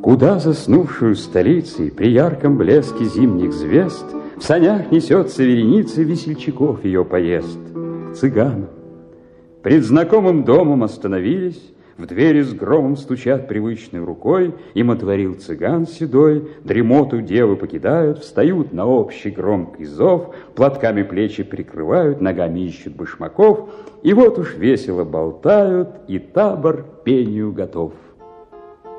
Куда заснувшую столицей при ярком блеске зимних звезд в санях несется вереница весельчаков ее поезд к цыганам. Пред знакомым домом остановились, в двери с громом стучат привычной рукой, им отворил цыган седой, дремоту девы покидают, встают на общий громкий зов, платками плечи прикрывают, ногами ищут башмаков, и вот уж весело болтают, и табор пению готов.